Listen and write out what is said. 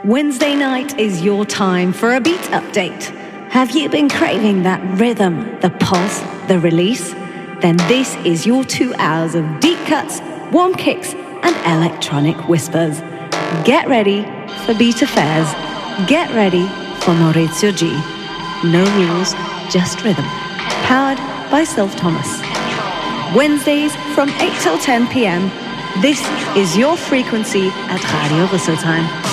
Wednesday night is your time for a beat update. Have you been craving that rhythm, the pulse, the release? Then this is your 2 hours of deep cuts, warm kicks, and electronic whispers. Get ready for Beat Affairs. Get ready for Maurizio G. No rules, just rhythm. Powered by Sylv Thomas. Wednesdays from 8 till 10 p.m. This is your frequency at Radio Rüsselsheim.